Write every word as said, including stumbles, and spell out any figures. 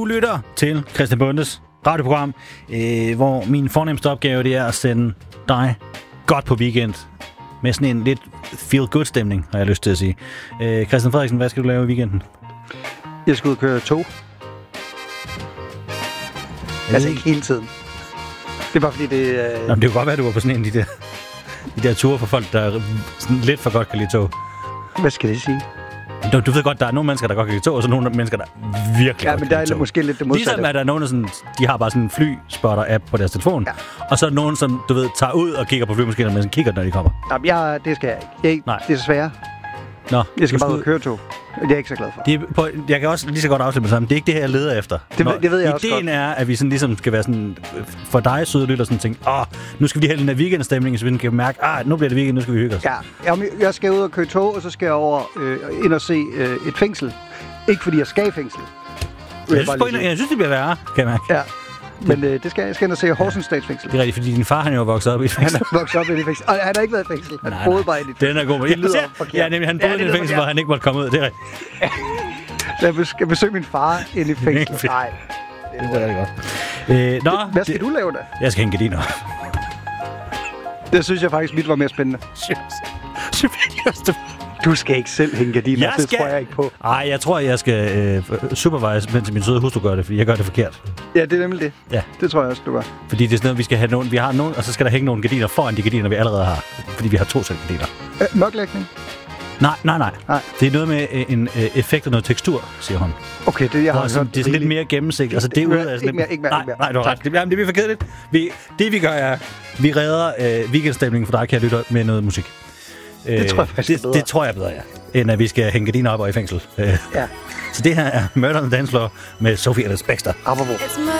Du lytter til Christian Bondes radioprogram, øh, hvor min fornemmeste opgave det er at sende dig godt på weekend med sådan en lidt feel-good-stemning, har jeg lyst til at sige. Øh, Christian Frederiksen, hvad skal du lave i weekenden? Jeg skal ud og køre tog. Altså ikke hele tiden. Det er bare fordi, det... Øh... Nå, det kan godt være, at du var på sådan en af de der, de der ture for folk, der sådan lidt for godt kan lide tog. Hvad skal det sige? Du, du ved godt, der er nogle mennesker, der godt kan lide tog, og så nogle mennesker, der virkelig ja, godt men kan der lide tog. Er måske lidt det modsatte. Ligesom er der nogen, der sådan, de har bare sådan en flyspotter-app på deres telefon, ja. Og så er der nogen, som du ved, tager ud og kigger på flymaskinerne, men kigger, når de kommer. Jamen, jeg, det skal jeg ikke. Jeg, Nej. Det er svært. Nå, jeg skal bare ud og køre tog. Det er jeg ikke så glad for. Det er, på, jeg kan også lige så godt afslutte med sammen. Det er ikke det her, jeg leder efter. Det, Nå, det ved jeg også godt. Ideen er, at vi sådan ligesom skal være sådan, for dig søde lytter, sådan tænke, åh, nu skal vi have den her weekendstemning, så vi kan mærke, ah, nu bliver det weekend, nu skal vi hygge os. Ja, jeg, jeg skal ud og køre tog, og så skal jeg over øh, ind og se øh, et fængsel. Ikke fordi jeg skal i fængsel. Jeg, jeg, synes, jeg, jeg synes, det bliver værre, kan jeg mærke. Ja. Men øh, det skal jeg skal ind og se Horsens Statsfængsel. Det er rigtigt, fordi din far, han er jo vokset op i fængsel. Han er vokset op i fængsel. Og han har ikke været i fængsel. Han nej, boede bare i det fængsel. Den er god. Det lyder ja, forkert. Ja, nemlig han boede ja, i et fængsel, hvor han ikke måtte komme ud. Det er rigtigt. Så jeg skal besøge min far ind i fængsel. Nej. Det er rigtig godt. Øh, nå, Hvad skal det, du lave da? Jeg skal hænge gardiner. Det synes jeg faktisk, mit var mere spændende. Du skal ikke selv hænge gardiner, det skal... tror jeg ikke på. Nej, jeg tror, jeg skal øh, supervise, mens min søde hustru gør det, fordi jeg gør det forkert. Ja, det er nemlig det. Ja. Det tror jeg også, du gør. Fordi det er sådan noget, vi skal have nogen, vi har nogen, og så skal der hænge nogle gardiner foran de gardiner, vi allerede har. Fordi vi har to sæt gardiner. Øh, mørklægning? Nej, nej, nej, nej. Det er noget med øh, en øh, effekt og noget tekstur, siger hun. Okay, det jeg har sådan, det er sådan lidt mere gennemsigtigt. Altså, det er ude af ikke mere, ikke mere, nej, nej, du har ret. Det, jamen, det bliver for kedeligt. Vi, det vi gør er, vi redder øh, weekendstemningen for dig, kære lytter, med noget musik. Det tror jeg faktisk det, det tror jeg bedre, ja. End at vi skal hænge gardiner op og i fængsel. Ja. Så det her er Murder on the Dance Floor med Sophie Ellis Bextor. Apropos.